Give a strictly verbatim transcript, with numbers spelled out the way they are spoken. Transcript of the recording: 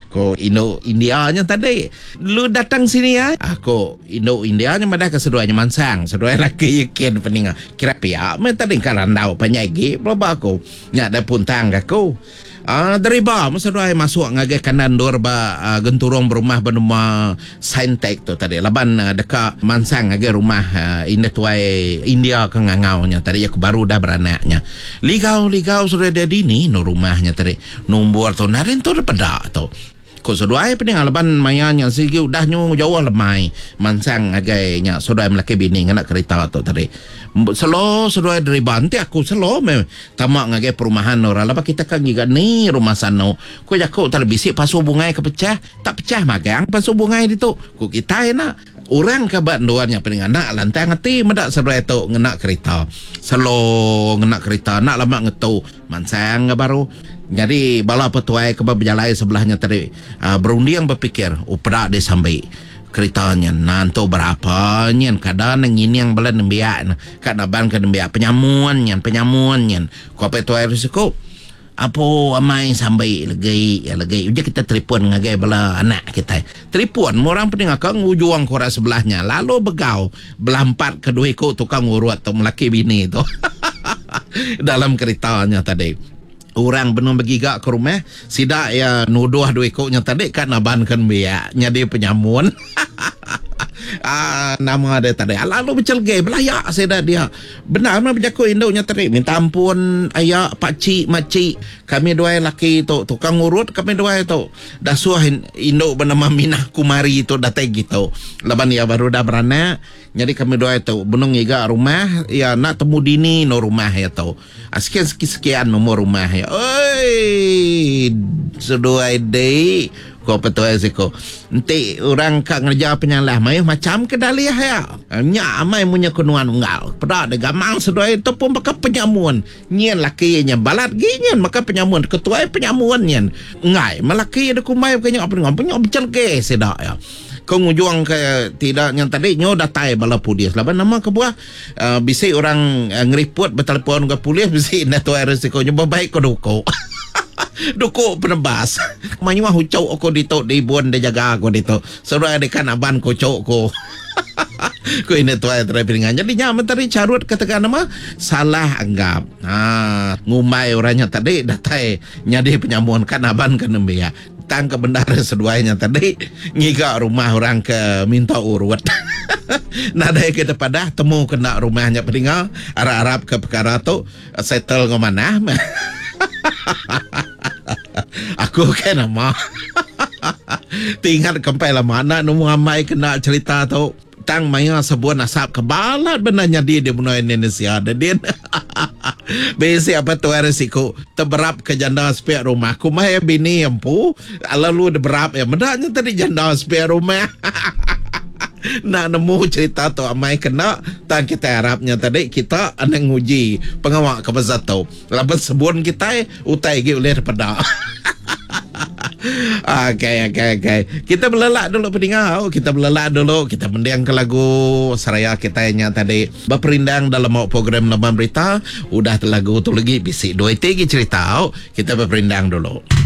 Ko Indo Indianya tadi. Lu datang sini ya. Aku Indo Indianya madah keseduanya mansang. Seduanya laki yakin peninga. Kira pihak me tadi karandau panyagi pelaba aku. Nya ada puntang aku. Ah, dari bawah masa doai masuk ngagai kanan dor ba uh, genturong berumah bernama Saintek tu tadi laban uh, dekat mansang ngagai rumah uh, ini tuai India ke ngangau nya tadi aku baru dah beranaknya ligau ligau sudah ada dini no rumahnya tadi nombor tu narin tu pada tu ko seduai pening laban mayanya sigi udah nyu jauh lemai mansang ngagai nya seduai melaki bini ngana kereta tu tadi selo seduai dari banti aku selo me tamak ngagai perumahan ora laba kita kan giga ni rumah sano ko jako terbisik pasu bungai kepecah tak pecah magang pasu bungai ditu ko kita enak orang kabat doanya pening anak lantai ngati medak seduai tu ngena kereta selo ngena kereta nak lama ngetu mansang baru. Jadi bala petuai ke berjalan sebelahnya tadi uh, berunding berpikir upra dia sampai keritanya nanto berapa nyen kadang ini yang belan nembiak kadang ban ke nembiak penyamuan nyen penyamuan nyen ko petuai risiko apa amai sampai lagi ya lagi uja kita telefon ngagai bala anak kita telefon orang pening akang ujuang kora sebelahnya lalu begau belah empat kedua ko tukang urut tu melaki bini tu dalam keritanya tadi. Orang benar bergigak ke rumah sidak ya nuduh dua ekoknya tadi kan aban kan biak nyadi penyamun. Ah, nama dia tadi lalu bercelgai belayak saya dah dia benar mah berjaku induknya tadi minta ampun ayah pakcik makcik kami dua laki tu tukang urut kami dua tu dah suah induk bernama Minah Kumari tu dah tagi gitu laban ya baru dah beranak jadi kami dua tu benung iga rumah ya nak temu dini no rumah ya tu sekian sekian nomor rumah ya oi seduai day ko petua siko nanti orang kak ngerja penyalah mai macam kedaliah ya nya amai punya kenuan unggal pada de gamang sedoai tu pun pakai penyamuan nyen laki nya balat ginyen maka penyamuan ketua penyamuan nyen ngai malaki de kumai kanya apa ngam punya becelke sedak ya kau ngujuang ke tidak yang tadi nyo datai bala polis laban nama ke buah uh, bisi orang uh, ngeriput bertelefon ke polis bisi neto resiko nyoba baik ko doko duko penebas manyu mah hucau ko dito di bon de jaga ko dito saudara dekan aban ko cok ko ko ini tuai terpiringan jadi nyaman tadi carut katakan nama salah anggap ha ngumai orangnya tadi datai nyadi penyamuan kan aban kan ya tang ke bendara seduanya tadi ngiga rumah orang ke minta urut nada kita pada temu kena rumahnya pedingal arab-arab ke perkara tu settle ngomana aku kan nama tinggal kempai lah mana nemu amai kena cerita tu tang maya sebuah nasab kebalat benarnya dia dia punya Indonesia ada dia besi apa tu resiko terberap ke janda spare rumah aku mah ya bini empu lalu berap ya medaknya tadi janda spare rumah nak nemu cerita tu amai kena tak kita harapnya tadi kita anak nguji pengawak ke pasal tu laban sebun kita utai gi oleh pada okay, okay, okay. Kita belelak dulu pendengar. Kita belelak dulu. Kita mendiang ke lagu seraya kita nya tadi berperindang dalam program Laman Berita. Udah lagu tu lagi bisik dua tiga cerita. Kita berperindang dulu.